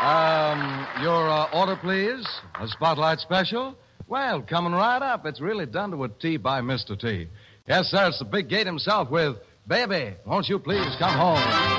Your order, please. A Spotlight special? Well, coming right up. It's really done to a T by Mr. T. Yes, sir, it's the big gate himself with, Baby, won't you please come home?